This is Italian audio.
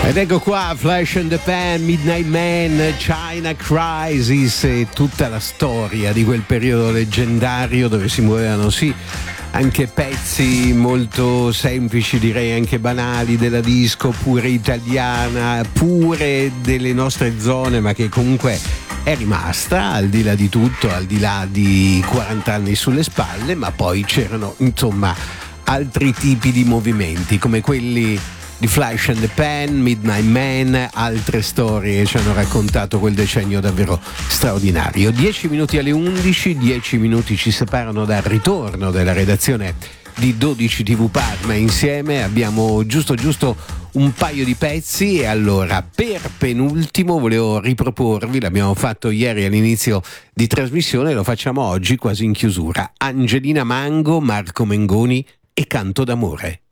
Ed ecco qua Flash and the Pan, Midnight Man, China Crisis e tutta la storia di quel periodo leggendario dove si muovevano sì anche pezzi molto semplici, direi anche banali, della disco pure italiana, pure delle nostre zone, ma che comunque è rimasta al di là di tutto, al di là di 40 anni sulle spalle. Ma poi c'erano insomma altri tipi di movimenti come quelli di Flash and the Pan, Midnight Man, altre storie ci hanno raccontato quel decennio davvero straordinario. 10 minuti alle 11, 10 minuti ci separano dal ritorno della redazione di 12 TV Parma. Insieme abbiamo giusto un paio di pezzi e allora per penultimo volevo riproporvi, l'abbiamo fatto ieri all'inizio di trasmissione, lo facciamo oggi quasi in chiusura, Angelina Mango, Marco Mengoni e Canto d'amore.